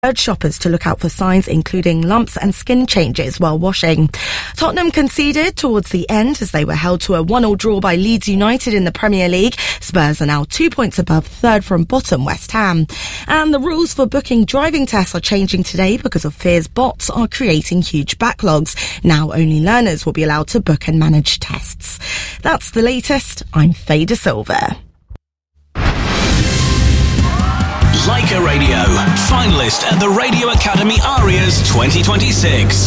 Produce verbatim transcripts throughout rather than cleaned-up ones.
urge shoppers to look out for signs including lumps and skin changes while washing. Tottenham conceded towards the end as they were held to a one all draw by Leeds United in the Premier League. Spurs are now two points above third from bottom West Ham. And the rules for booking driving tests are changing today because of fears bots are creating huge backlogs. Now only learners will be allowed to book and manage tests. That's the latest. I'm Faye De Silva. Leica Radio, finalist at the Radio Academy Arias twenty twenty-six.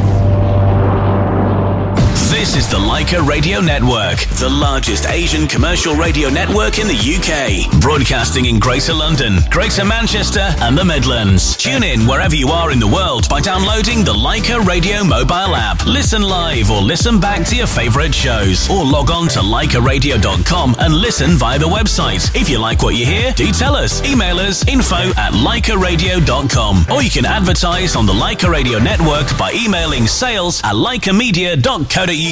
This is the Leica Radio Network, the largest Asian commercial radio network in the U K, broadcasting in Greater London, Greater Manchester and the Midlands. Tune in wherever you are in the world by downloading the Leica Radio mobile app. Listen live or listen back to your favourite shows, or log on to leica radio dot com and listen via the website. If you like what you hear, do tell us. Email us info at leica radio dot com, or you can advertise on the Leica Radio Network by emailing sales at leica media dot co dot uk.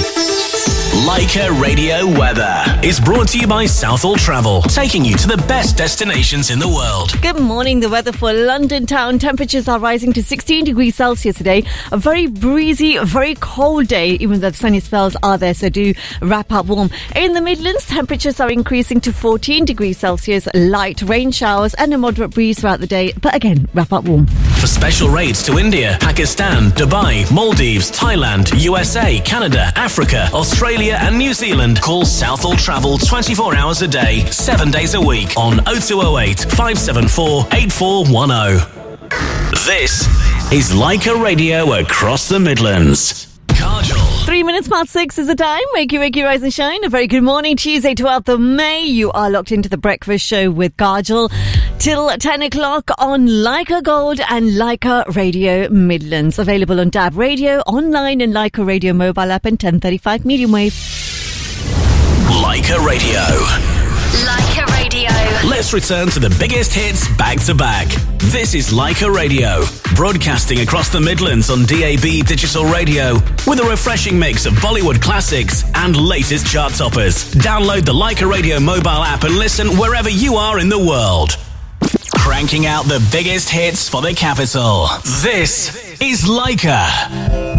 Leica Radio Weather is brought to you by Southall Travel, taking you to the best destinations in the world. Good morning. The weather for London town. Temperatures are rising to sixteen degrees Celsius today. A very breezy, very cold day, even though the sunny spells are there, so do wrap up warm. In the Midlands, temperatures are increasing to fourteen degrees Celsius. Light rain showers and a moderate breeze throughout the day, but again, wrap up warm. For special rates to India, Pakistan, Dubai, Maldives, Thailand, U S A, Canada, Africa, Australia and New Zealand, call Southall Travel twenty-four hours a day, seven days a week on oh two oh eight, five seven four, eight four one oh. This is Leica Radio across the Midlands. Kajal. Three minutes past six is the time. Wakey, wakey, rise and shine. A very good morning. Tuesday, twelfth of May. You are locked into the breakfast show with Kajal till ten o'clock on Leica Gold and Leica Radio Midlands. Available on D A B Radio, online and Leica Radio mobile app and ten thirty-five medium wave. Leica Radio. Leica Radio. Let's return to the biggest hits back to back. This is Leica Radio, broadcasting across the Midlands on D A B digital radio with a refreshing mix of Bollywood classics and latest chart toppers. Download the Leica Radio mobile app and listen wherever you are in the world. Cranking out the biggest hits for the capital. This is Leica.